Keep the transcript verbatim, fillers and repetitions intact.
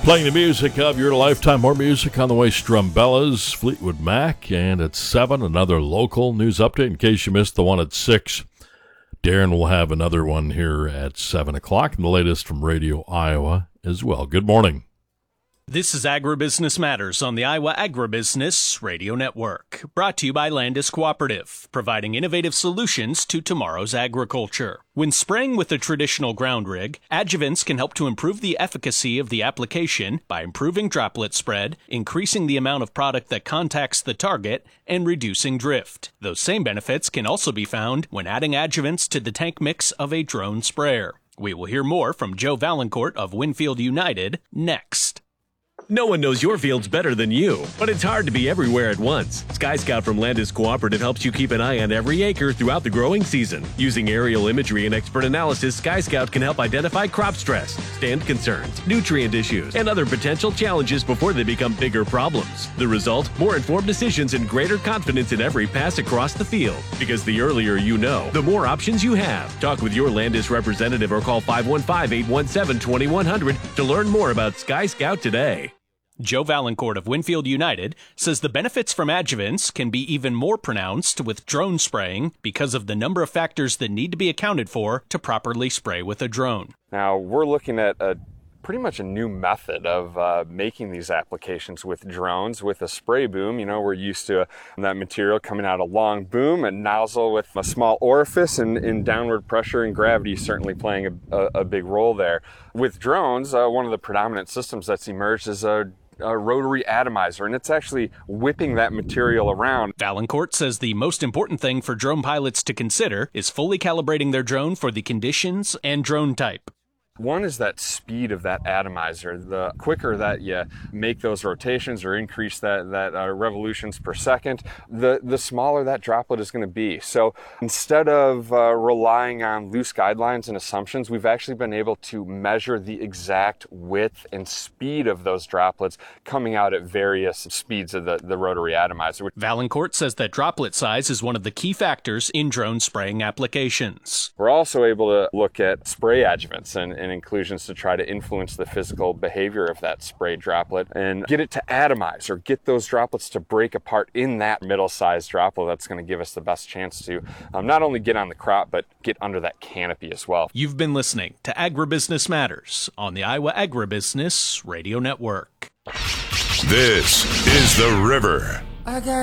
Playing the music of your lifetime. More music on the way. Strumbellas, Fleetwood Mac. And at seven, another local news update in case you missed the one at six. Darren will have another one here at seven o'clock. And the latest from Radio Iowa as well. Good morning. This is Agribusiness Matters on the Iowa Agribusiness Radio Network, brought to you by Landis Cooperative, providing innovative solutions to tomorrow's agriculture. When spraying with a traditional ground rig, adjuvants can help to improve the efficacy of the application by improving droplet spread, increasing the amount of product that contacts the target, and reducing drift. Those same benefits can also be found when adding adjuvants to the tank mix of a drone sprayer. We will hear more from Joe Valancourt of Winfield United next. No one knows your fields better than you, but it's hard to be everywhere at once. Sky Scout from Landis Cooperative helps you keep an eye on every acre throughout the growing season. Using aerial imagery and expert analysis, Sky Scout can help identify crop stress, stand concerns, nutrient issues, and other potential challenges before they become bigger problems. The result? More informed decisions and greater confidence in every pass across the field. Because the earlier you know, the more options you have. Talk with your Landis representative or call five one five, eight one seven, two one zero zero to learn more about Sky Scout today. Joe Valancourt of Winfield United says the benefits from adjuvants can be even more pronounced with drone spraying because of the number of factors that need to be accounted for to properly spray with a drone. Now, we're looking at a pretty much a new method of uh, making these applications with drones. With a spray boom, you know, we're used to that material coming out a long boom, a nozzle with a small orifice, and, and downward pressure and gravity certainly playing a, a, a big role there. With drones, uh, one of the predominant systems that's emerged is a a rotary atomizer, and it's actually whipping that material around. Valancourt says the most important thing for drone pilots to consider is fully calibrating their drone for the conditions and drone type. One is that speed of that atomizer. The quicker that you make those rotations or increase that, that uh, revolutions per second, the, the smaller that droplet is going to be. So instead of uh, relying on loose guidelines and assumptions, we've actually been able to measure the exact width and speed of those droplets coming out at various speeds of the, the rotary atomizer. Valancourt says that droplet size is one of the key factors in drone spraying applications. We're also able to look at spray adjuvants and and inclusions to try to influence the physical behavior of that spray droplet and get it to atomize or get those droplets to break apart in that middle-sized droplet. That's going to give us the best chance to um, not only get on the crop, but get under that canopy as well. You've been listening to Agribusiness Matters on the Iowa Agribusiness Radio Network. This is The River. I got